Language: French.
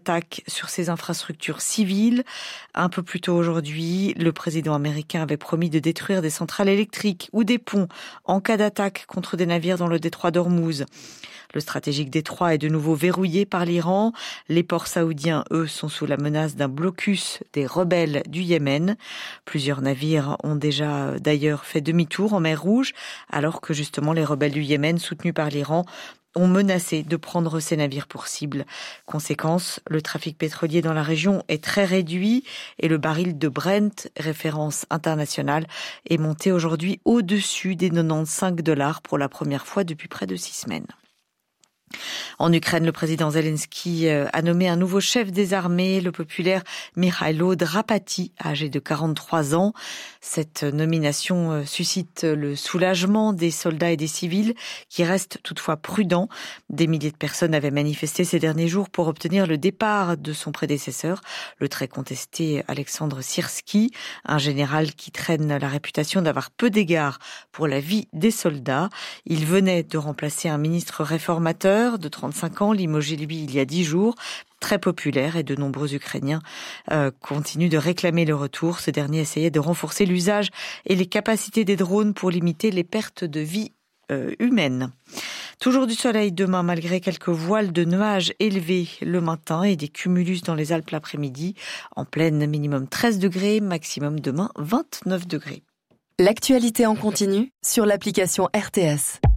d'attaque sur ses infrastructures civiles. Un peu plus tôt aujourd'hui, le président américain avait promis de détruire des centrales électriques ou des ponts en cas d'attaque contre des navires dans le détroit d'Ormuz. Le stratégique détroit est de nouveau verrouillé par l'Iran. Les ports saoudiens, eux, sont sous la menace d'un blocus des rebelles du Yémen. Plusieurs navires ont déjà d'ailleurs fait demi-tour en mer Rouge, alors que justement les rebelles du Yémen, soutenus par l'Iran, ont menacé de prendre ces navires pour cible. Conséquence, le trafic pétrolier dans la région est très réduit et le baril de Brent, référence internationale, est monté aujourd'hui au-dessus des $95 pour la première fois depuis près de 6 semaines. En Ukraine, le président Zelensky a nommé un nouveau chef des armées, le populaire Mikhailo Drapati, âgé de 43 ans. Cette nomination suscite le soulagement des soldats et des civils qui restent toutefois prudents. Des milliers de personnes avaient manifesté ces derniers jours pour obtenir le départ de son prédécesseur, le très contesté Alexandre Syrsky, un général qui traîne la réputation d'avoir peu d'égard pour la vie des soldats. Il venait de remplacer un ministre réformateur de 35 ans, limogé lui il y a 10 jours, très populaire, et de nombreux Ukrainiens continuent de réclamer le retour. Ce dernier essayait de renforcer l'usage et les capacités des drones pour limiter les pertes de vie humaines. Toujours du soleil demain malgré quelques voiles de nuages élevés le matin et des cumulus dans les Alpes l'après-midi. En pleine, minimum 13 degrés, maximum demain 29 degrés. L'actualité en continu sur l'application RTS.